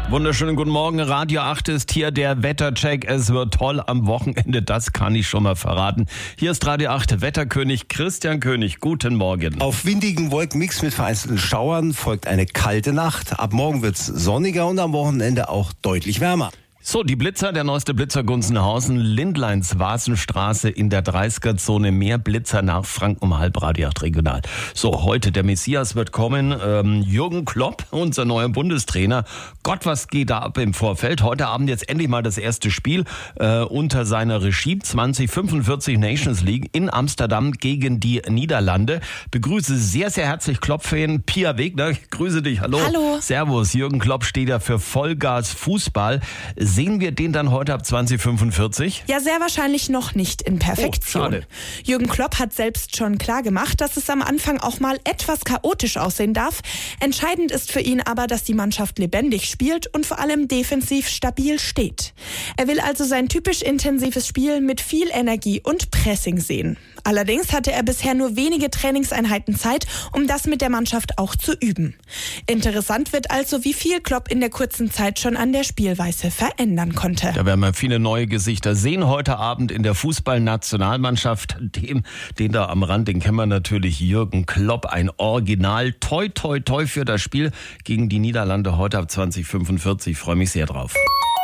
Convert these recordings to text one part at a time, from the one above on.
Wunderschönen guten Morgen, Radio 8 ist hier der Wettercheck. Es wird toll am Wochenende, das kann ich schon mal verraten. Hier ist Radio 8 Wetterkönig Christian König. Guten Morgen. Auf windigen Wolkenmix mit vereinzelten Schauern folgt eine kalte Nacht. Ab morgen wird's sonniger und am Wochenende auch deutlich wärmer. So, die Blitzer, der neueste Blitzer Gunzenhausen, Lindleins Vasenstraße in der 30er-Zone, mehr Blitzer nach Franken um halb, Radio 8 regional. So, heute, der Messias wird kommen, Jürgen Klopp, unser neuer Bundestrainer. Gott, was geht da ab im Vorfeld? Heute Abend jetzt endlich mal das erste Spiel unter seiner Regie, 2045 Nations League in Amsterdam gegen die Niederlande. Begrüße sehr, sehr herzlich Klopp-Fan Pia Wegner, ich grüße dich, hallo. Hallo. Servus, Jürgen Klopp steht ja für Vollgas Fußball. Sehen wir den dann heute ab 2045? Ja, sehr wahrscheinlich noch nicht in Perfektion. Oh, schade. Jürgen Klopp hat selbst schon klar gemacht, dass es am Anfang auch mal etwas chaotisch aussehen darf. Entscheidend ist für ihn aber, dass die Mannschaft lebendig spielt und vor allem defensiv stabil steht. Er will also sein typisch intensives Spiel mit viel Energie und Pressing sehen. Allerdings hatte er bisher nur wenige Trainingseinheiten Zeit, um das mit der Mannschaft auch zu üben. Interessant wird also, wie viel Klopp in der kurzen Zeit schon an der Spielweise verändern konnte. Da werden wir viele neue Gesichter sehen heute Abend in der Fußballnationalmannschaft. Den da am Rand, den kennen wir natürlich, Jürgen Klopp, ein Original. Toi, toi, toi für das Spiel gegen die Niederlande heute ab 2045. Freue mich sehr drauf.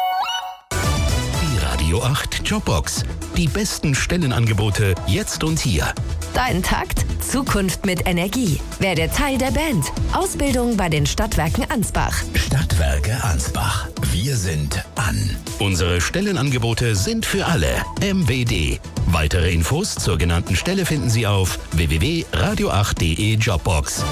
Die Radio 8 Jobbox. Die besten Stellenangebote jetzt und hier. Dein Takt? Zukunft mit Energie. Werde Teil der Band. Ausbildung bei den Stadtwerken Ansbach. Stadtwerke Ansbach. Wir sind an. Unsere Stellenangebote sind für alle. MWD. Weitere Infos zur genannten Stelle finden Sie auf www.radio8.de Jobbox.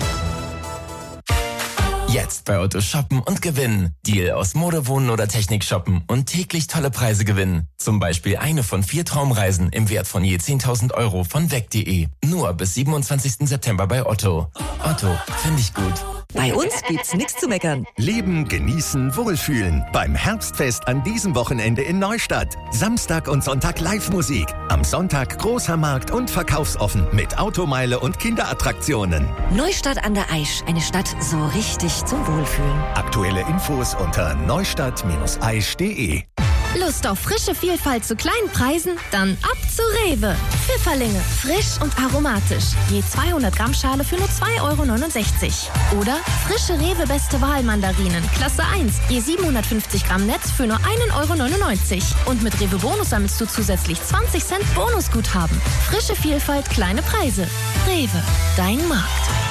Jetzt bei Otto shoppen und gewinnen. Deal aus Mode, Wohnen oder Technik shoppen und täglich tolle Preise gewinnen. Zum Beispiel eine von 4 Traumreisen im Wert von je 10.000 € von weg.de. Nur bis 27. September bei Otto. Otto, finde ich gut. Bei uns gibt's nichts zu meckern. Leben, genießen, wohlfühlen. Beim Herbstfest an diesem Wochenende in Neustadt. Samstag und Sonntag Live-Musik. Am Sonntag großer Markt und verkaufsoffen mit Automeile und Kinderattraktionen. Neustadt an der Aisch, eine Stadt so richtig zum Wohlfühlen. Aktuelle Infos unter neustadt-aisch.de. Lust auf frische Vielfalt zu kleinen Preisen? Dann ab zu Rewe. Pfifferlinge, frisch und aromatisch. Je 200 Gramm Schale für nur 2,69 €. Oder frische Rewe Beste Wahl Mandarinen, Klasse 1, je 750 Gramm Netz für nur 1,99 €. Und mit Rewe Bonus sammelst du zusätzlich 20 Cent Bonusguthaben. Frische Vielfalt, kleine Preise. Rewe, dein Markt.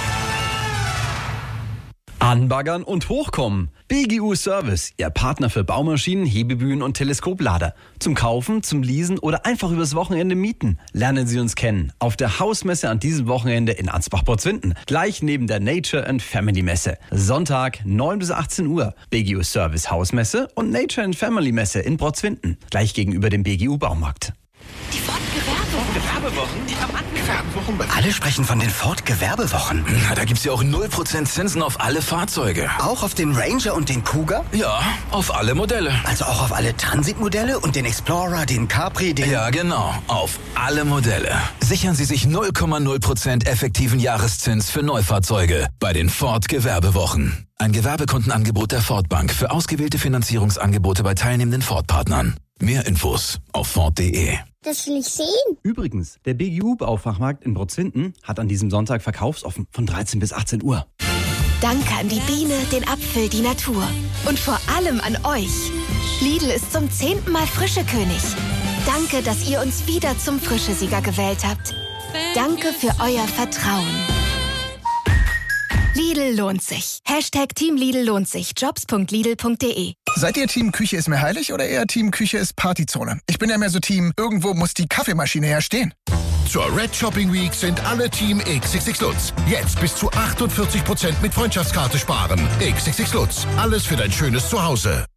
Anbaggern und hochkommen. BGU Service, Ihr Partner für Baumaschinen, Hebebühnen und Teleskoplader. Zum Kaufen, zum Leasen oder einfach übers Wochenende mieten. Lernen Sie uns kennen. Auf der Hausmesse an diesem Wochenende in Ansbach-Porzwinden. Gleich neben der Nature and Family Messe. Sonntag 9 bis 18 Uhr. BGU Service Hausmesse und Nature and Family Messe in Porzwinden. Gleich gegenüber dem BGU Baumarkt. Die Ford-Gewerbewochen? Die Rabattgewerbewochen. Alle sprechen von den Ford-Gewerbewochen. Na, da gibt's ja auch 0% Zinsen auf alle Fahrzeuge. Auch auf den Ranger und den Kuga? Ja, auf alle Modelle. Also auch auf alle Transit-Modelle und den Explorer, den Capri, den... Ja, genau. Auf alle Modelle. Sichern Sie sich 0,0% effektiven Jahreszins für Neufahrzeuge bei den Ford-Gewerbewochen. Ein Gewerbekundenangebot der Ford Bank für ausgewählte Finanzierungsangebote bei teilnehmenden Ford-Partnern. Mehr Infos auf Ford.de. Das will ich sehen. Übrigens, der BGU Baufachmarkt in Porzwinden hat an diesem Sonntag verkaufsoffen von 13 bis 18 Uhr. Danke an die Biene, den Apfel, die Natur. Und vor allem an euch. Lidl ist zum 10. Mal Frischekönig. Danke, dass ihr uns wieder zum Frischesieger gewählt habt. Danke für euer Vertrauen. Lidl lohnt sich. Hashtag Team Lidl lohnt sich. Jobs.lidl.de. Seid ihr Team Küche ist mir heilig oder eher Team Küche ist Partyzone? Ich bin ja mehr so Team, irgendwo muss die Kaffeemaschine herstehen. Zur Red Shopping Week sind alle Team XXX Lutz. Jetzt bis zu 48% mit Freundschaftskarte sparen. XXX Lutz. Alles für dein schönes Zuhause.